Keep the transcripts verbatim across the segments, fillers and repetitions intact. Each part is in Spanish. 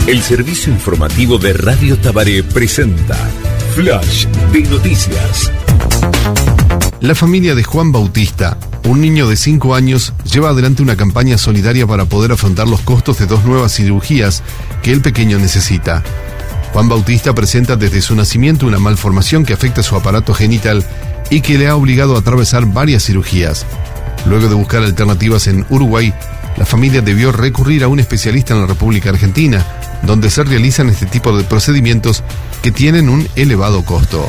El servicio informativo de Radio Tabaré presenta Flash de Noticias. La familia de Juan Bautista, un niño de cinco años, lleva adelante una campaña solidaria para poder afrontar los costos de dos nuevas cirugías que el pequeño necesita. Juan Bautista presenta desde su nacimiento una malformación que afecta su aparato genital y que le ha obligado a atravesar varias cirugías. Luego de buscar alternativas en Uruguay, la familia debió recurrir a un especialista en la República Argentina, donde se realizan este tipo de procedimientos que tienen un elevado costo.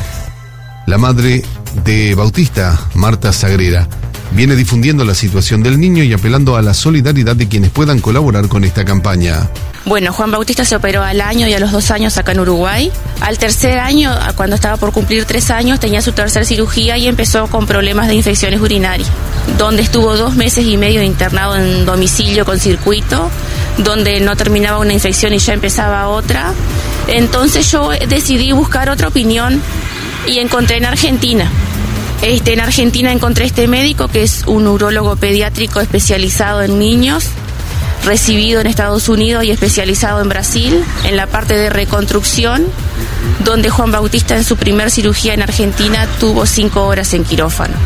La madre de Bautista, Marta Sagrera, viene difundiendo la situación del niño y apelando a la solidaridad de quienes puedan colaborar con esta campaña. Bueno, Juan Bautista se operó al año y a los dos años acá en Uruguay. Al tercer año, cuando estaba por cumplir tres años, tenía su tercera cirugía y empezó con problemas de infecciones urinarias, donde estuvo dos meses y medio internado en domicilio con circuito, donde no terminaba una infección y ya empezaba otra. Entonces yo decidí buscar otra opinión y encontré en Argentina. Este, en Argentina encontré este médico que es un urólogo pediátrico especializado en niños, recibido en Estados Unidos y especializado en Brasil, en la parte de reconstrucción, donde Juan Bautista en su primer cirugía en Argentina tuvo cinco horas en quirófano.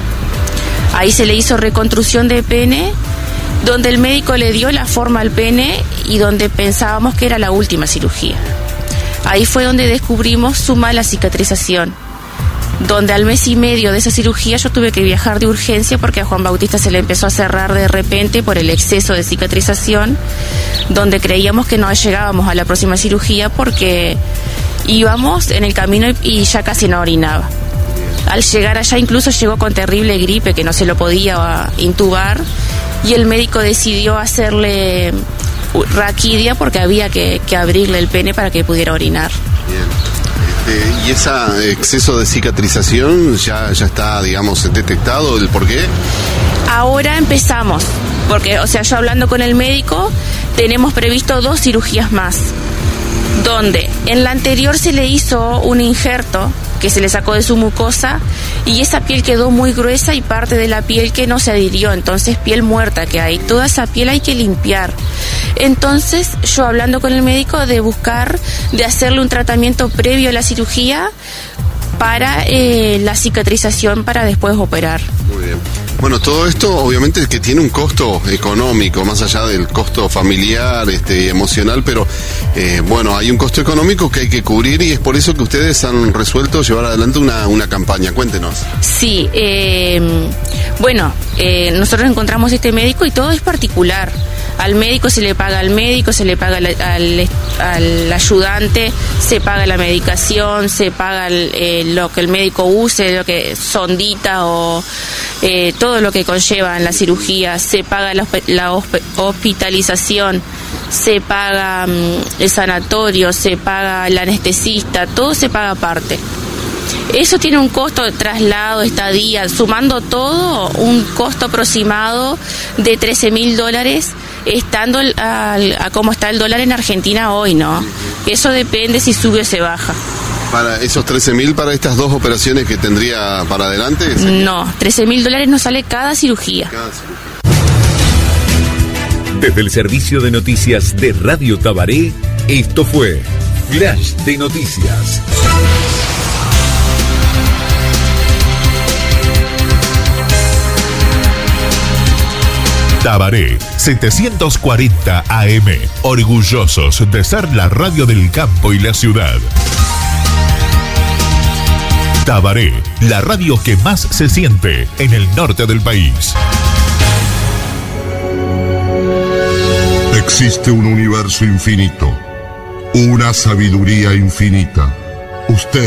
Ahí se le hizo reconstrucción de pene, donde el médico le dio la forma al pene y donde pensábamos que era la última cirugía. Ahí fue donde descubrimos su mala cicatrización, donde al mes y medio de esa cirugía yo tuve que viajar de urgencia porque a Juan Bautista se le empezó a cerrar de repente por el exceso de cicatrización, donde creíamos que no llegábamos a la próxima cirugía porque íbamos en el camino y ya casi no orinaba. Al llegar allá incluso llegó con terrible gripe que no se lo podía intubar y el médico decidió hacerle raquidia porque había que, que abrirle el pene para que pudiera orinar. Bien. ¿Y ese exceso de cicatrización ya, ya está, digamos, detectado el por qué? Ahora empezamos, porque, o sea, yo hablando con el médico, tenemos previsto dos cirugías más, donde en la anterior se le hizo un injerto que se le sacó de su mucosa y esa piel quedó muy gruesa y parte de la piel que no se adhirió, entonces piel muerta que hay, toda esa piel hay que limpiar. Entonces yo hablando con el médico de buscar, de hacerle un tratamiento previo a la cirugía para eh, la cicatrización para después operar. Muy bien. Bueno, todo esto obviamente que tiene un costo económico, más allá del costo familiar, este, emocional, pero eh, bueno, hay un costo económico que hay que cubrir y es por eso que ustedes han resuelto llevar adelante una, una campaña. Cuéntenos. Sí, eh, bueno, eh, nosotros encontramos este médico y todo es particular. Al médico se le paga al médico, se le paga al, al, al ayudante, se paga la medicación, se paga el, eh, lo que el médico use, lo que sondita o eh, todo lo que conlleva en la cirugía, se paga la, la hospitalización, se paga um, el sanatorio, se paga el anestesista, todo se paga aparte. Eso tiene un costo de traslado, estadía, sumando todo, un costo aproximado de trece mil dólares, estando al, al, a cómo está el dólar en Argentina hoy, ¿no? Eso depende si sube o se baja. ¿Para esos trece mil para estas dos operaciones que tendría para adelante? No, trece mil dólares nos sale cada cirugía. Cada cirugía. Desde el servicio de noticias de Radio Tabaré, esto fue Flash de Noticias. Tabaré setecientos cuarenta A M, orgullosos de ser la radio del campo y la ciudad. Tabaré, la radio que más se siente en el norte del país. Existe un universo infinito, una sabiduría infinita. Usted